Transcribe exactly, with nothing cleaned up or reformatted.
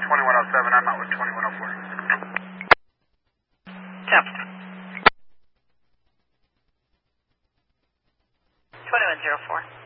twenty-one oh seven, I'm out with twenty-one oh four. Temp. twenty-one oh four.